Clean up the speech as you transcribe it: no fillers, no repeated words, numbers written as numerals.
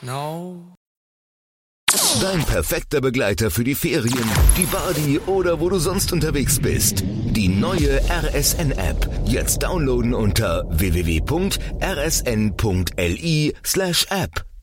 No. Dein perfekter Begleiter für die Ferien, die Party oder wo du sonst unterwegs bist. Die neue RSN-App. Jetzt downloaden unter www.rsn.li/app.